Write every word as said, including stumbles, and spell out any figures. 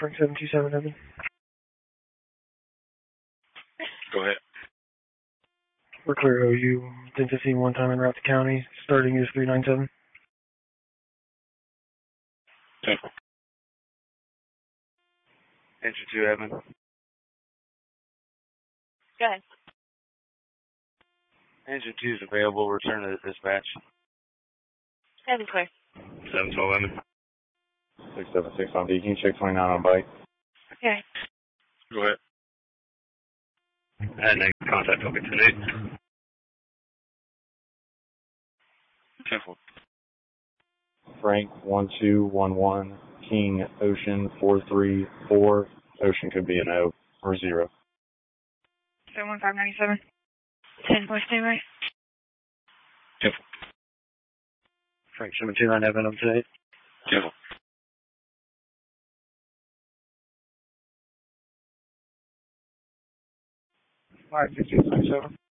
Frank seven two seven, Evan. Go ahead. We're clear O U. ten fifteen one time en route to county. Starting is three nine seven. ten. Engine two, Evan. Go ahead. Engine two is available. Return to the dispatch. Seven clear. seven twelve, Evan. six seven six on D. Can you check twenty-nine on bike? Okay. Go ahead. And then contact token ten eight. ten four. Frank one two one one, King Ocean four three four. Ocean could be an O or zero. seven one five nine seven. ten four standby. ten four. Frank seven two nine, Evan, on today. ten four. five fifteen five seven.